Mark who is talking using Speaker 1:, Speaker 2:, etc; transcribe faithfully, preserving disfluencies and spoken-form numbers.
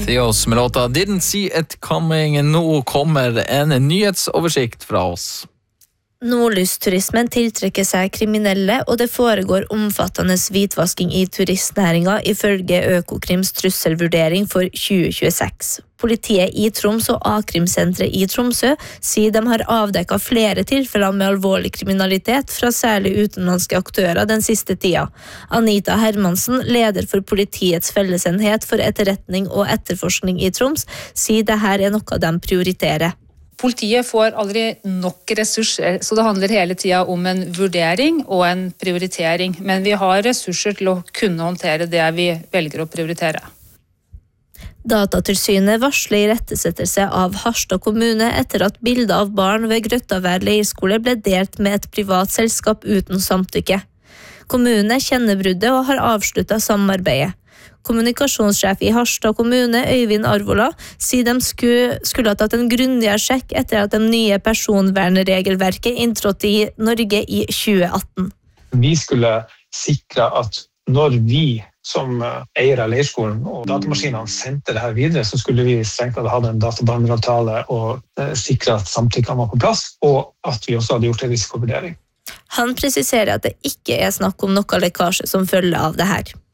Speaker 1: fri oss med låta Didn't See It Coming. Nå kommer en nyhetsoversikt fra oss.
Speaker 2: Nordlysturismen tiltrekker seg kriminelle, og det foregår omfattende hvitvasking i turistnæringen ifølge Økokrims trusselvurdering for tjue tjueseks. Politiet i Troms og A-krimsenteret i Tromsø sier de har avdekket flere tilfeller med alvorlig kriminalitet fra særlig utenlandske aktører den siste tida. Anita Hermansen, leder for politiets fellesenhet for etterretning og etterforskning i Troms, sier det her er noe de prioriterer.
Speaker 3: Politiet får aldri nok ressurser, så det handler hele tiden om en vurdering og en prioritering. Men vi har ressurser til å kunne håndtere det vi velger å prioritere.
Speaker 2: Datatilsynet varsler irettesettelse av Harstad kommune etter at bilder av barn ved Grøttavær leirskole ble delt med et privat selskap uten samtykke. Kommunen kjenner bruddet og har avsluttet samarbeidet. Kommunikasjonssjef i Harstad kommune, Øyvind Arvola, sier de skulle, skulle ha tatt en grundigere sjekk etter at det nye personvernregelverket inntrådte i Norge i tjue atten.
Speaker 4: Vi skulle sikre at når vi som eier av leirskolen og datamaskinene sendte det her videre, så skulle vi strengt tatt ha en databehandleravtale og sikre at samtykkene var på plass, og at vi også hadde gjort en risikovurdering.
Speaker 2: Han presiserer at det ikke er snakk om noe lekkasje som følge av det her.